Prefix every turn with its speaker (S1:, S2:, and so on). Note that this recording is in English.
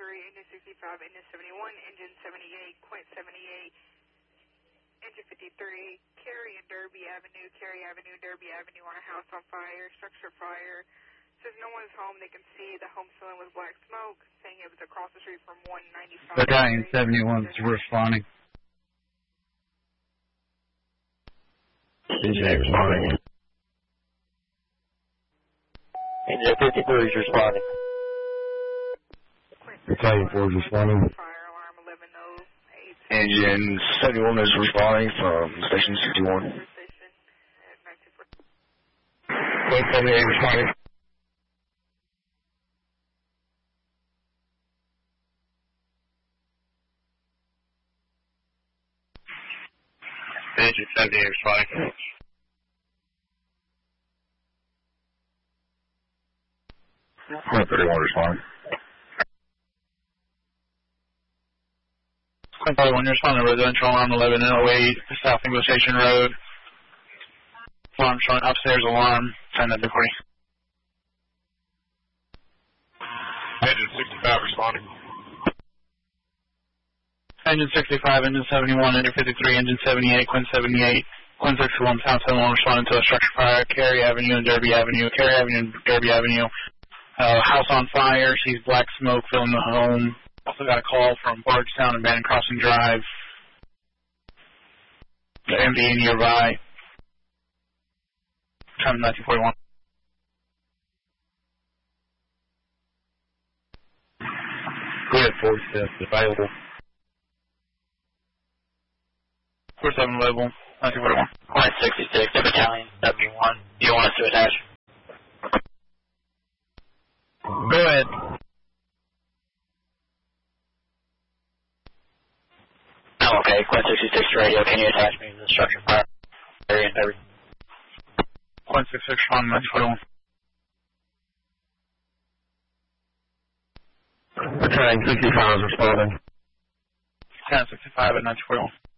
S1: engine 65, engine 71, engine 78, Quint 78, engine 53, Cary and Derby Avenue, Derby Avenue on a house on fire, structure fire. Says no one's home. They can see the home filling with black smoke, saying it was across the street from 195.
S2: Battalion 71 is responding.
S3: DJ responding. Engine 53 is responding.
S4: Battalion 4 is responding.
S1: Fire alarm 1108.
S3: Engine 71 is responding from Station 61.
S4: Quint 78 responding.
S3: Engine 78 responding.
S4: Quint 31 responding.
S2: Quint 31, you're responding to residential alarm 1108, South English Station Road. Alarm showing upstairs alarm, send that to Corey.
S3: Engine 65 responding.
S2: Engine 65, engine 71, engine 53, engine 78, Quint 78, Quint 61, South 71 responding to a structure fire, Cary Avenue and Derby Avenue, Cary Avenue and Derby Avenue. House on fire, sees black smoke filling the home. Also got a call from Bardstown and Bannon Crossing Drive. The MD nearby. Time 1941.
S4: Go ahead, 47 available.
S2: 47 available, 1941.
S3: Quint 66, the Battalion 71. Do you want us to attach?
S2: Go ahead.
S3: Oh, okay. Quint 66 radio. Can you attach me to the structure fire area and everything?
S2: Quint 66 on 1941.
S4: Battalion 65 is responding.
S2: 1065 at 1941.